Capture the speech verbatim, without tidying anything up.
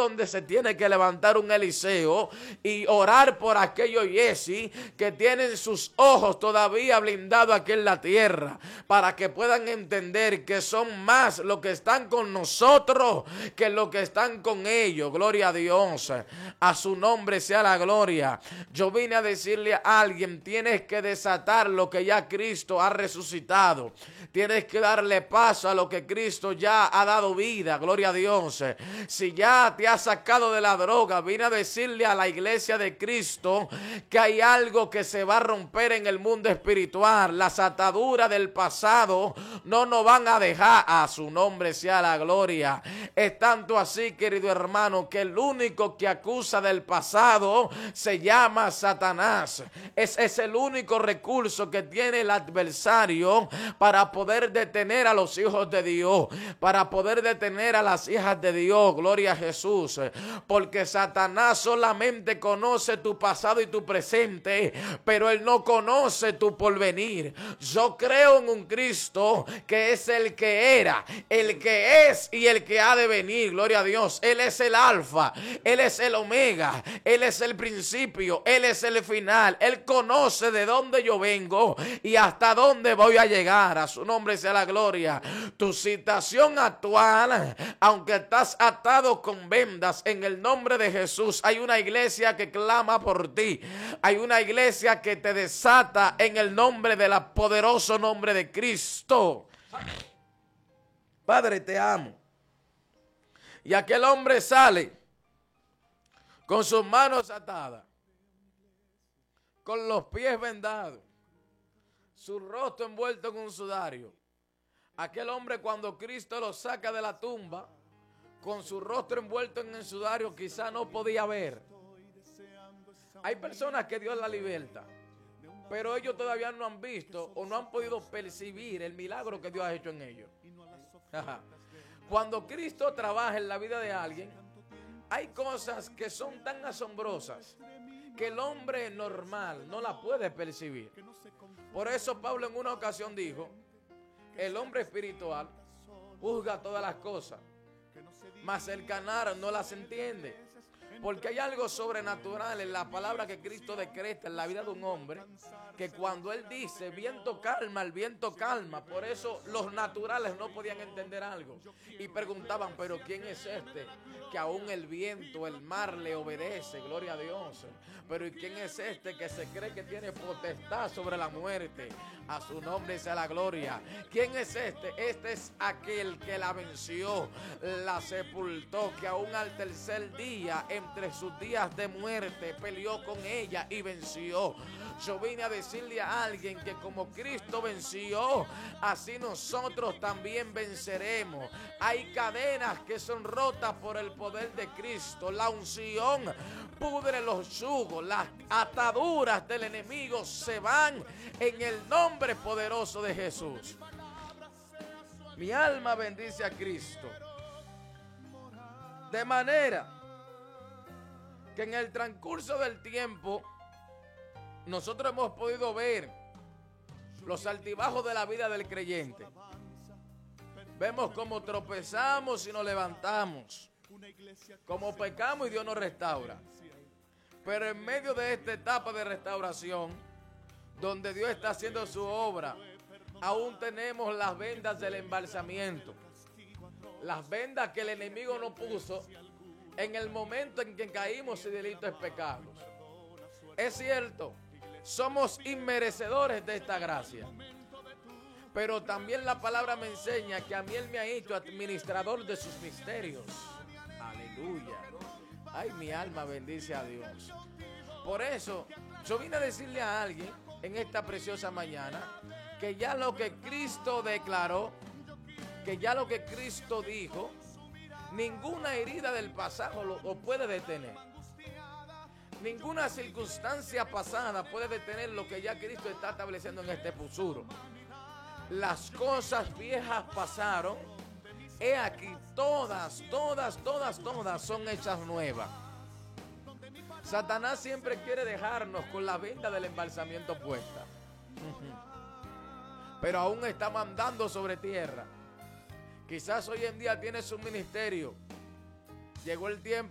donde se tiene que levantar un Eliseo y orar por aquellos Jesse que tienen sus ojos todavía blindados aquí en la tierra, para que puedan entender que son más los que están con nosotros que los que están con ellos. Gloria a Dios, a su nombre sea la gloria. Yo vine a decirle a alguien: tienes que desatar lo que ya Cristo ha resucitado, tienes que darle paso a lo que Cristo ya ha dado vida. Gloria a Dios. Si ya te ha sacado de la droga, vine a decirle a la iglesia de Cristo que hay algo que se va a romper en el mundo espiritual. Las ataduras del pasado no nos van a dejar. A su nombre sea la gloria. Es tanto así, querido hermano, que el único que acusa del pasado se llama Satanás. Ese es el único recurso que tiene el adversario para poder detener a los hijos de Dios, para poder detener a las hijas de Dios. Gloria a Jesús. Porque Satanás solamente conoce tu pasado y tu presente, pero él no conoce tu porvenir. Yo creo en un Cristo que es el que era, el que es y el que ha de venir. Gloria a Dios. Él es el alfa, él es el omega, él es el principio, él es el final. Él conoce de dónde yo vengo y hasta dónde voy a llegar. A su nombre sea la gloria. Tu situación actual, aunque estás atado con vendas, en el nombre de Jesús hay una iglesia que clama por ti. Hay una iglesia que te desata en el nombre del poderoso nombre de Cristo. Padre, te amo. Y aquel hombre sale con sus manos atadas, con los pies vendados, su rostro envuelto en un sudario. Aquel hombre, cuando Cristo lo saca de la tumba, con su rostro envuelto en el sudario, quizá no podía ver. Hay personas que Dios la liberta, pero ellos todavía no han visto o no han podido percibir el milagro que Dios ha hecho en ellos. Cuando Cristo trabaja en la vida de alguien, hay cosas que son tan asombrosas que el hombre normal no la puede percibir. Por eso Pablo en una ocasión dijo: el hombre espiritual juzga todas las cosas, mas el carnal no las entiende. Porque hay algo sobrenatural en la palabra que Cristo decreta en la vida de un hombre, que cuando él dice viento calma, el viento calma. Por eso los naturales no podían entender algo y preguntaban: pero ¿quién es este que aún el viento, el mar le obedece? Gloria a Dios. Pero ¿y quién es este que se cree que tiene potestad sobre la muerte? A su nombre sea la gloria. ¿Quién es este? Este es aquel que la venció, la sepultó, que aún al tercer día, entre sus días de muerte, peleó con ella y venció. Yo vine a decirle a alguien que como Cristo venció, así nosotros también venceremos. Hay cadenas que son rotas por el poder de Cristo. La unción pudre los yugos. Las ataduras del enemigo se van en el nombre poderoso de Jesús. Mi alma bendice a Cristo. De manera que en el transcurso del tiempo nosotros hemos podido ver los altibajos de la vida del creyente. Vemos cómo tropezamos y nos levantamos, cómo pecamos y Dios nos restaura. Pero en medio de esta etapa de restauración, donde Dios está haciendo su obra, aún tenemos las vendas del embalsamiento, las vendas que el enemigo nos puso en el momento en que caímos y delitos pecados. Es cierto, somos inmerecedores de esta gracia, pero también la palabra me enseña que a mí Él me ha hecho administrador de sus misterios. Aleluya. Ay, mi alma bendice a Dios. Por eso, yo vine a decirle a alguien en esta preciosa mañana que ya lo que Cristo declaró, que ya lo que Cristo dijo, ninguna herida del pasado lo, lo puede detener. Ninguna circunstancia pasada puede detener lo que ya Cristo está estableciendo en este futuro. Las cosas viejas pasaron. He aquí, todas, todas, todas, todas son hechas nuevas. Satanás siempre quiere dejarnos con la venda del embalsamiento puesta. Pero aún está mandando sobre tierra. Quizás hoy en día tiene su ministerio. Llegó el tiempo